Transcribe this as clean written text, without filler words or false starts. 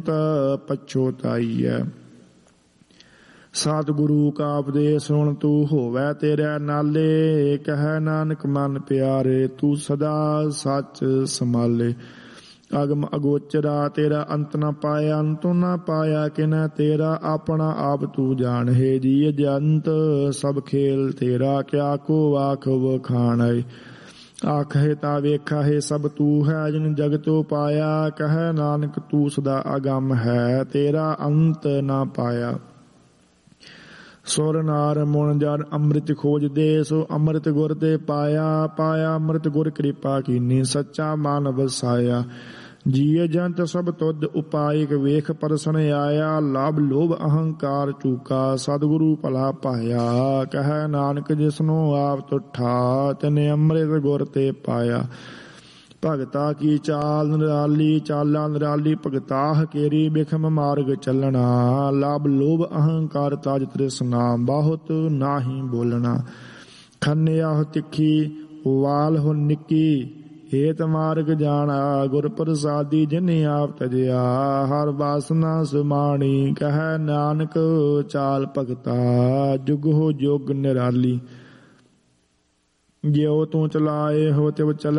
ਪਛੋਤਾਈਐ। ਸਤਿਗੁਰੂ ਕਾ ਉਪਦੇਸ਼ ਸੁਣ ਤੂੰ ਹੋਵੈ ਤੇਰੇ ਨਾਲੇ। ਕਹਿ ਨਾਨਕ ਮਨ ਪਿਆਰੇ ਤੂੰ ਸਦਾ ਸੱਚ ਸੰਭਾਲੇ। ਅਗਮ ਅਗੋਚਰਾ ਤੇਰਾ ਅੰਤ ਨ ਪਾਇਆ, ਅੰਤੁ ਨ ਪਾਇਆ ਕਿਨੈ ਤੇਰਾ। ਆਪਣਾ ਆਪ ਤੂੰ ਜਾਣ ਹੈ ਜੀ ਜੰਤ ਸਭ ਖੇਲ ਤੇਰਾ। ਕਿਆ ਕੋ ਆਖ ਵਖਾਣੈ ਆਖੇ ਤਾ ਵੇਖਾ ਹੈ ਸਭ ਤੂੰ ਹੈ। ਜਿਨ ਜਗਤੋ ਪਾਇਆ ਕਹਿ ਨਾਨਕ ਤੂੰ ਸਦਾ ਅਗੰਮ ਹੈ। ਤੇਰਾ ਅੰਤ ਨ ਪਾਇਆ। ਸੁਰ ਨਾਰ ਮੁਨ ਜਨ ਅੰਮ੍ਰਿਤ ਖੋਜਦੇ। ਸੋ ਅੰਮ੍ਰਿਤ ਗੁਰ ਤੇ ਪਾਇਆ। ਪਾਇਆ ਅੰਮ੍ਰਿਤ ਗੁਰ ਕਿਰਪਾ ਕੀਨੀ ਸੱਚਾ ਮਨ ਵਸਾਇਆ। ਜੀਅ ਜੰਤ ਸਭ ਤੁਧ ਉਪਾਇਕ ਵੇਖ ਪਰਸਨ ਆਇਆ। ਲਾਭ ਲੋਭ ਅਹੰਕਾਰ ਚੂਕਾ ਸਤਿਗੁਰੂ ਭਲਾ ਪਾਇਆ। ਕਹਿ ਨਾਨਕ ਜਿਸਨੂੰ ਆਪ ਤੁਠਾ ਤਿਨੇ ਅੰਮ੍ਰਿਤ ਗੁਰ ਤੇ ਪਾਇਆ। ਭਗਤਾ ਕੀ ਚਾਲ ਨਿਰਾਲੀ ਚਾਲਾ ਨਿਰਾਲੀ ਭਗਤਾਹ ਕੇਰੀ ਬਿਖਮ ਮਾਰਗ ਚੱਲਣਾ। ਲਾਭ ਲੋਭ ਅਹੰਕਾਰ ਤਾਜ ਤ੍ਰਿਸ਼ਨਾ ਬਹੁਤ ਨਾਹੀ ਬੋਲਣਾ। ਖੰਨਿਆ ਤਿੱਖੀ ਵਾਲ ਹੋ ਨਿੱਕੀ ਹੇਤ ਮਾਰਗ ਜਾਣਾ। ਗੁਰ ਪ੍ਰਸਾਦੀ ਜਿਨ ਆਪ ਤਜਿਆ ਹਰ ਵਾਸਨਾ ਸਮਾਣੀ। ਕਹਿ ਨਾਨਕ ਚਾਲ ਭਗਤਾ ਜੁਗ ਹੋ ਜੁਗ ਨਿਰਾਲੀ। ਜਿਉ ਤੂੰ ਚਲਾਏ ਹੋ ਤਿਵ ਚਲ